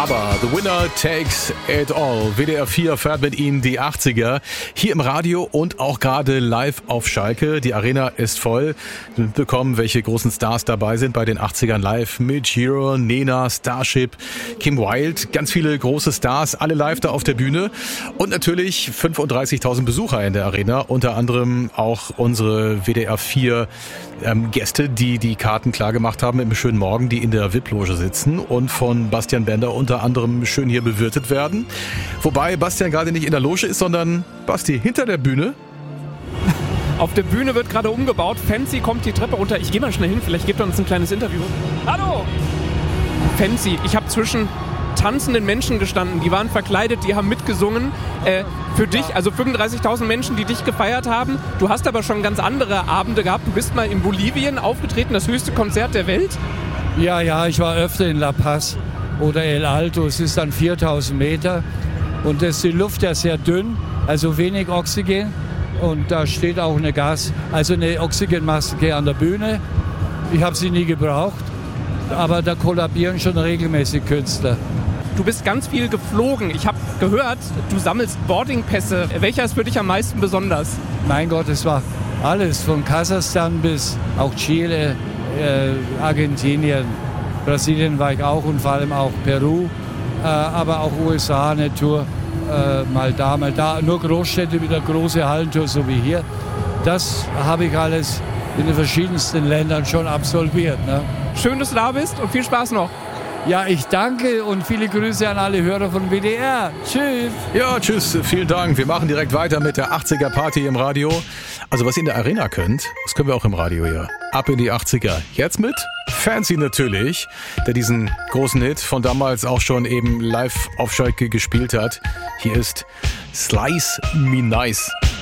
Aber The Winner Takes It All. WDR 4 fährt mit Ihnen die 80er. Hier im Radio und auch gerade live auf Schalke. Die Arena ist voll. Wir bekommen, welche großen Stars dabei sind bei den 80ern live. Mit Giro, Nena, Starship, Kim Wilde. Ganz viele große Stars, alle live da auf der Bühne. Und natürlich 35.000 Besucher in der Arena. Unter anderem auch unsere WDR 4 Gäste, die die Karten klar gemacht haben im schönen Morgen, die in der VIP-Loge sitzen und von Bastian Bender unter anderem schön hier bewirtet werden. Wobei Bastian gerade nicht in der Loge ist, sondern Basti hinter der Bühne. Auf der Bühne wird gerade umgebaut. Fancy kommt die Treppe runter. Ich gehe mal schnell hin, vielleicht gibt er uns ein kleines Interview. Hallo! Fancy, ich habe zwischen tanzenden Menschen gestanden, die waren verkleidet, die haben mitgesungen. Für dich, also 35.000 Menschen, die dich gefeiert haben. Du hast aber schon ganz andere Abende gehabt. Du bist mal in Bolivien aufgetreten, das höchste Konzert der Welt. Ja, ich war öfter in La Paz oder El Alto. Es ist dann 4.000 Meter und es ist die Luft ja sehr dünn, also wenig Oxygen. Und da steht auch eine Oxygenmaske an der Bühne. Ich habe sie nie gebraucht, aber da kollabieren schon regelmäßig Künstler. Du bist ganz viel geflogen. Ich habe gehört, du sammelst Boardingpässe. Welcher ist für dich am meisten besonders? Mein Gott, es war alles, von Kasachstan bis auch Chile, Argentinien, Brasilien war ich auch und vor allem auch Peru, aber auch USA eine Tour, mal da. Nur Großstädte mit einer großen Hallentour, so wie hier. Das habe ich alles in den verschiedensten Ländern schon absolviert. Ne? Schön, dass du da bist und viel Spaß noch. Ja, ich danke und viele Grüße an alle Hörer von WDR. Tschüss. Ja, tschüss. Vielen Dank. Wir machen direkt weiter mit der 80er Party im Radio. Also was ihr in der Arena könnt, das können wir auch im Radio hier. Ab in die 80er. Jetzt mit Fancy natürlich, der diesen großen Hit von damals auch schon eben live auf Schalke gespielt hat. Hier ist Slice Me Nice.